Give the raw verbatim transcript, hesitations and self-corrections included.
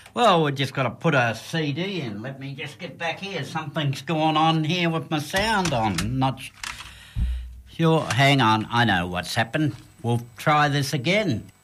Well, we've just got to put a C D in. Let me just get back here. Something's going on here with my sound on. Not sure. Hang on. I know what's happened. We'll try this again.